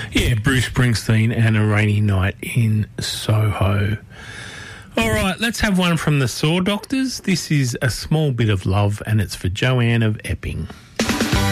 Yeah, Bruce Springsteen and A Rainy Night in Soho. All right, let's have one from the Saw Doctors. This is A Small Bit of Love, and it's for Joanne of Epping.